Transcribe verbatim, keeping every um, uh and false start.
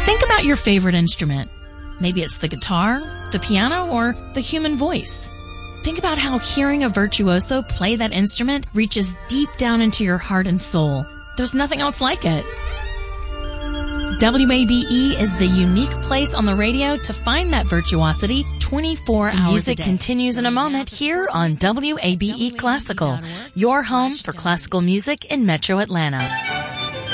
Think about your favorite instrument. Maybe it's the guitar, the piano, or the human voice. Think about how hearing a virtuoso play that instrument reaches deep down into your heart and soul. There's nothing else like it. W A B E is the unique place on the radio to find that virtuosity twenty-four hours a day. Music continues in a moment here on W A B E Classical, your home for classical music in Metro Atlanta.